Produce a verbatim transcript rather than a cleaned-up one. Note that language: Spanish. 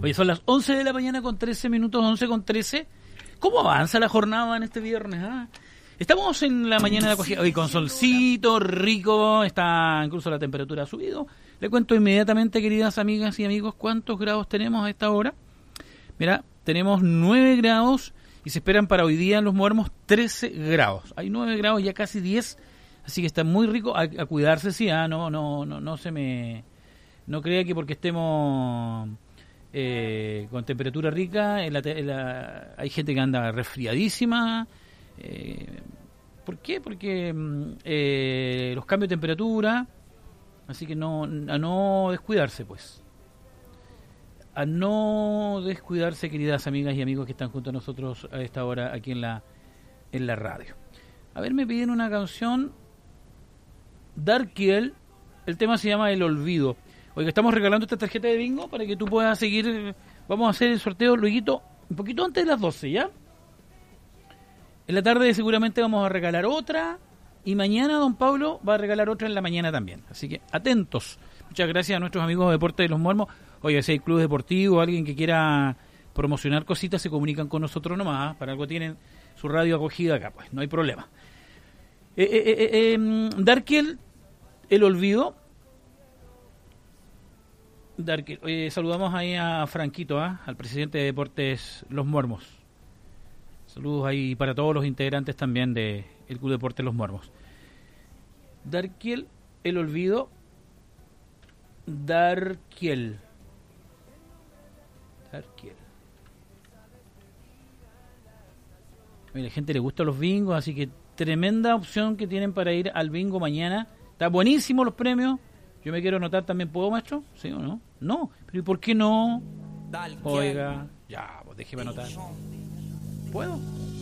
Oye, son las once de la mañana con trece minutos, once con trece. ¿Cómo avanza la jornada en este viernes? Ah? Estamos en la mañana de acogida, hoy con solcito, rico, está incluso la temperatura ha subido. Le cuento inmediatamente, queridas amigas y amigos, cuántos grados tenemos a esta hora. Mira, tenemos nueve grados y se esperan para hoy día en Los Muermos trece grados. Hay nueve grados, ya casi diez, así que está muy rico. A, a cuidarse, sí, ah, no, no, no, no se me... No crea que porque estemos... Eh, con temperatura rica, en la, en la, hay gente que anda resfriadísima. Eh, ¿Por qué? Porque eh, los cambios de temperatura, así que no, a no descuidarse, pues. A no descuidarse, queridas amigas y amigos que están junto a nosotros a esta hora aquí en la, en la radio. A ver, me piden una canción, Darkiel, el tema se llama El Olvido. Oiga, estamos regalando esta tarjeta de bingo para que tú puedas seguir. Vamos a hacer el sorteo luego, un poquito antes de las doce, ¿ya? En la tarde seguramente vamos a regalar otra. Y mañana don Pablo va a regalar otra en la mañana también. Así que atentos. Muchas gracias a nuestros amigos de Deportes de Los Muermos. Oiga, si hay clubes deportivos, alguien que quiera promocionar cositas, se comunican con nosotros nomás. Para algo tienen su radio acogida acá, pues no hay problema. Eh, eh, eh, eh, Darkiel, El Olvido. Darkiel, eh, saludamos ahí a Franquito, ¿eh? Al presidente de Deportes Los Muermos. Saludos ahí para todos los integrantes también de el Club Deportes Los Muermos. Darkiel, El Olvido. Darkiel. Darkiel. A la gente le gustan los bingos, así que tremenda opción que tienen para ir al bingo mañana. Está buenísimo los premios. Yo me quiero anotar también, ¿puedo, maestro? ¿Sí o no? No, pero ¿y por qué no? Oiga, ya, pues déjeme anotar. ¿Puedo?